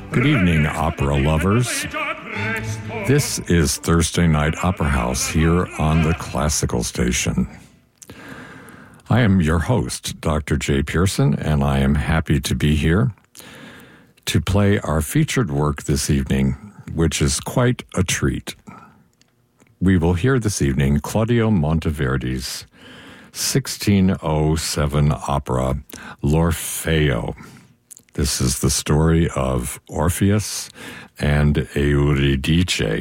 Good evening, opera lovers. This is Thursday Night Opera House here on the Classical Station. I am your host, Dr. Jay Pearson, and I am happy to be here to play our featured work this evening, which is quite a treat. We will hear this evening Claudio Monteverdi's 1607 opera, L'Orfeo. This is the story of Orpheus and Euridice.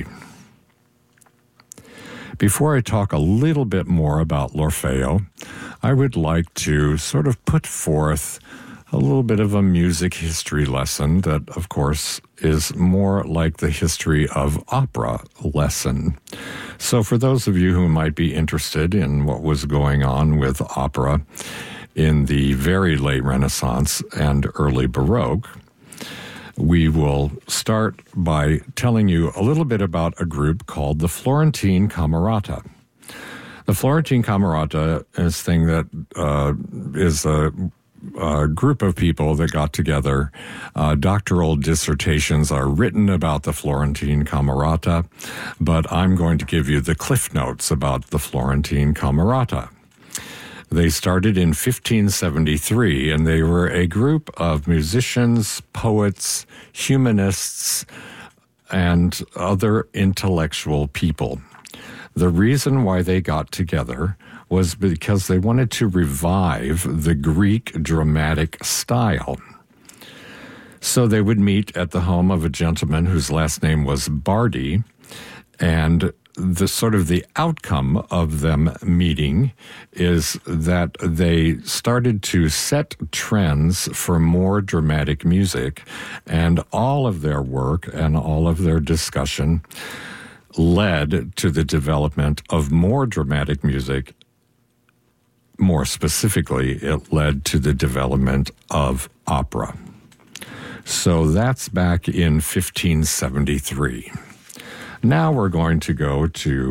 Before I talk a little bit more about L'Orfeo, I would like to sort of put forth a little bit of a music history lesson that, of course, is more like the history of opera lesson. So for those of you who might be interested in what was going on with opera in the very late Renaissance and early Baroque, we will start by telling you a little bit about a group called the Florentine Camerata. The Florentine Camerata is a thing that is a group of people that got together. Doctoral dissertations are written about the Florentine Camerata, but I'm going to give you the cliff notes about the Florentine Camerata. They started in 1573, and they were a group of musicians, poets, humanists, and other intellectual people. The reason why they got together was because they wanted to revive the Greek dramatic style. So they would meet at the home of a gentleman whose last name was Bardi, and the outcome of them meeting is that they started to set trends for more dramatic music, and all of their work and all of their discussion led to the development of more dramatic music. More specifically, it led to the development of opera. So that's back in 1573. Now we're going to go to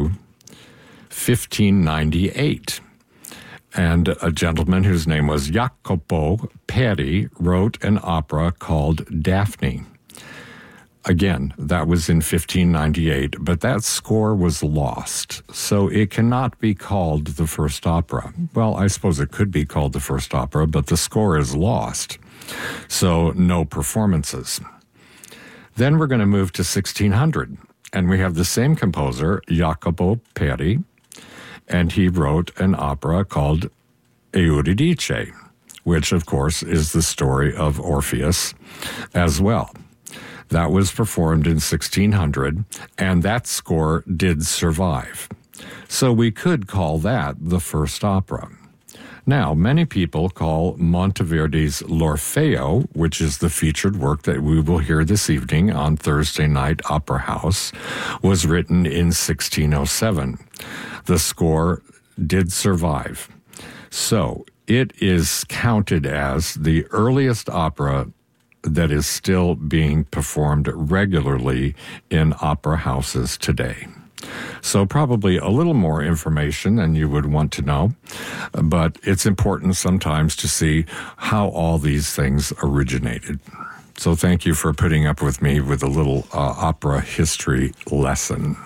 1598. And a gentleman whose name was Jacopo Peri wrote an opera called Daphne. Again, that was in 1598, but that score was lost, so it cannot be called the first opera. Well, I suppose it could be called the first opera, but the score is lost, so no performances. Then we're going to move to 1600, and we have the same composer, Jacopo Peri, and he wrote an opera called Euridice, which, of course, is the story of Orpheus as well. That was performed in 1600, and that score did survive. So we could call that the first opera. Now, many people call Monteverdi's L'Orfeo, which is the featured work that we will hear this evening on Thursday Night Opera House, was written in 1607. The score did survive. So it is counted as the earliest opera that is still being performed regularly in opera houses today. So probably a little more information than you would want to know, but it's important sometimes to see how all these things originated. So thank you for putting up with me with a little opera history lesson.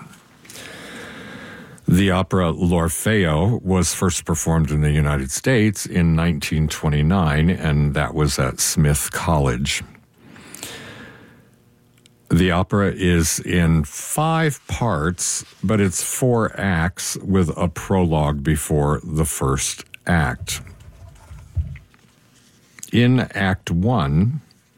The opera L'Orfeo was first performed in the United States in 1929, and that was at Smith College. The opera is in 5 parts, but it's 4 acts with a prologue before the first act. In Act 1,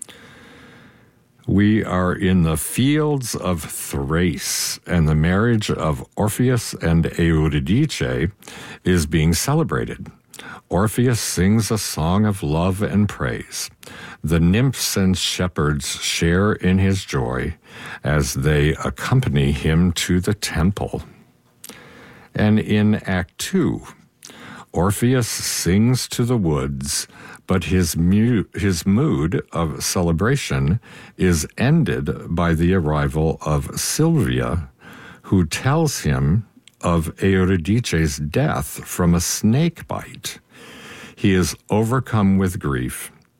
we are in the fields of Thrace, and the marriage of Orpheus and Euridice is being celebrated. Orpheus sings a song of love and praise. The nymphs and shepherds share in his joy as they accompany him to the temple. And in Act 2, Orpheus sings to the woods, but his mood of celebration is ended by the arrival of Sylvia, who tells him of Euridice's death from a snake bite. He is overcome with grief,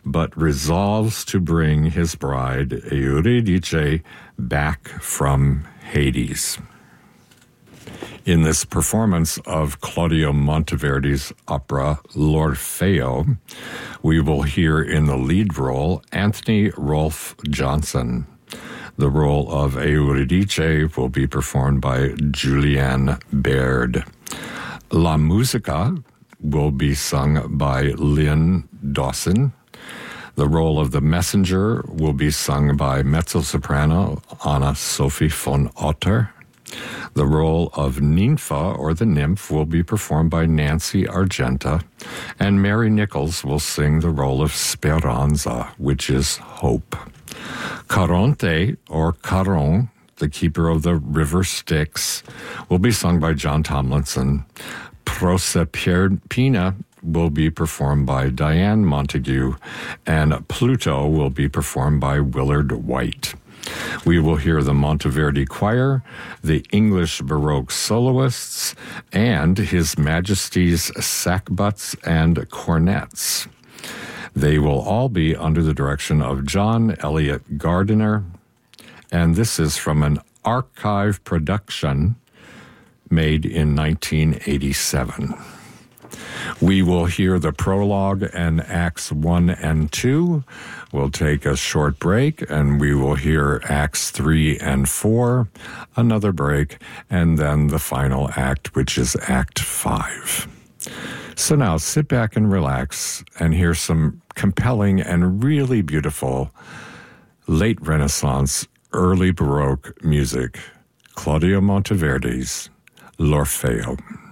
but resolves to bring his bride, Eurydice, back from Hades. In this performance of Claudio Monteverdi's opera L'Orfeo, we will hear in the lead role Anthony Rolfe Johnson. The role of Eurydice will be performed by Julianne Baird. La Musica will be sung by Lynn Dawson. The role of the messenger will be sung by mezzo-soprano Anna Sophie von Otter. The role of Ninfa, or the nymph, will be performed by Nancy Argenta, and Mary Nichols will sing the role of Speranza, which is hope. Caronte, or Caron, the keeper of the river Styx, will be sung by John Tomlinson. Proserpina will be performed by Diane Montague, and Pluto will be performed by Willard White. We will hear the Monteverdi Choir, the English Baroque soloists, and His Majesty's sackbuts and cornets. They will all be under the direction of John Elliott Gardiner, and this is from an archive production made in 1987. We will hear the prologue and Acts 1 and 2. We'll take a short break, and we will hear Acts 3 and 4, another break, and then the final act, which is Act 5. So now sit back and relax and hear some compelling and really beautiful late Renaissance, early Baroque music, Claudio Monteverdi's L'Orfeo.